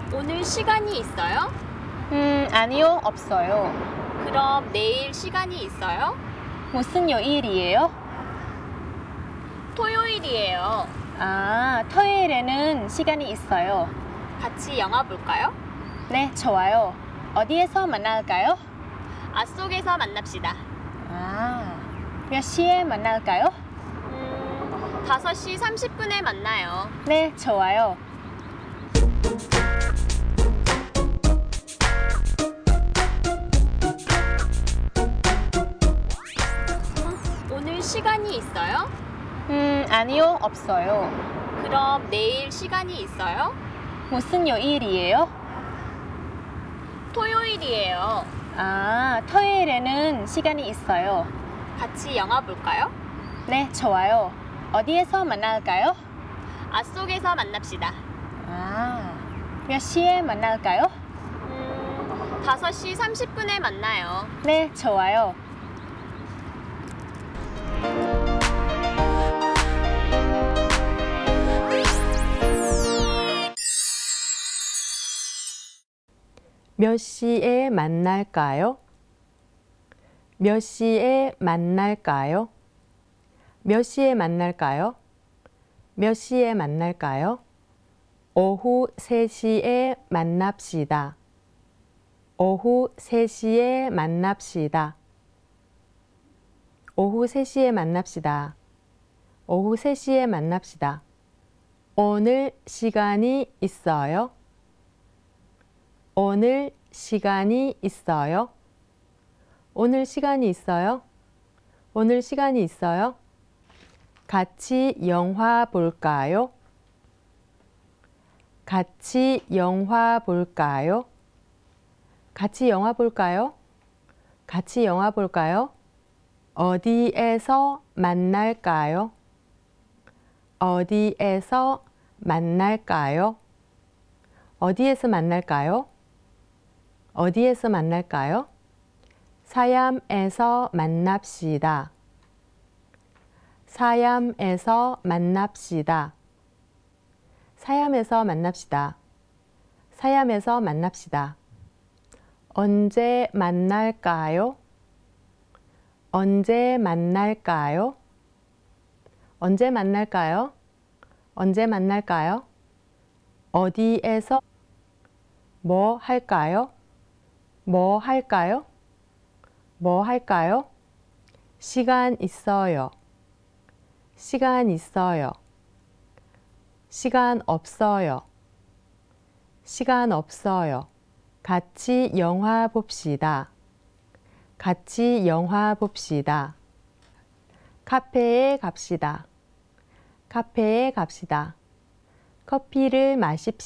오늘 시간이 있어요? 아니요, 없어요. 그럼 내일 시간이 있어요? 무슨 요일이에요? 토요일이에요. 아, 토요일에는 시간이 있어요. 같이 영화 볼까요? 네, 좋아요. 어디에서 만날까요? 앗속에서 만납시다. 아, 몇 시에 만날까요? 5시 30분에 만나요. 네, 좋아요. 오늘 시간이 있어요? 아니요, 없어요. 그럼 내일 시간이 있어요? 무슨 요일이에요? 토요일이에요. 아, 토요일에는 시간이 있어요. 같이 영화 볼까요? 네, 좋아요. 어디에서 만날까요? 앗속에서 만납시다. 아, 몇 시에 만날까요? 5시 30분에 만나요. 네, 좋아요. 몇 시에 만날까요? 몇 시에 만날까요? 몇 시에 만날까요? 몇 시에 만날까요? 오후 3시에 만납시다. 오후 3시에 만납시다. 오후 3시에 만납시다. 오후 3시에 만납시다. 오늘 시간이 있어요? 오늘 시간이 있어요? 오늘 시간이 있어요? 오늘 시간이 있어요? 같이 영화 볼까요? 같이 영화 볼까요? 같이 영화 볼까요? 같이 영화 볼까요? 어디에서 만날까요? 어디에서 만날까요? 어디에서 만날까요? 어디에서 만날까요? 사얌에서 만납시다. 사얌에서 만납시다. 사얌에서 만납시다. 사얌에서 만납시다. 언제 만날까요? 언제 만날까요? 언제 만날까요? 언제 만날까요? 어디에서 뭐 할까요? 뭐 할까요? 뭐 할까요? 시간 있어요. 시간 있어요. 시간 없어요. 시간 없어요. 같이 영화 봅시다. 같이 영화 봅시다. 카페에 갑시다. 카페에 갑시다. 커피를 마십시다.